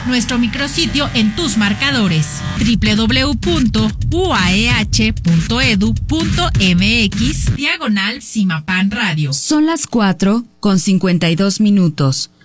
nuestro micrositio en tus marcadores www.uaeh.edu.mx/Cimapan Radio. Son las 4:52.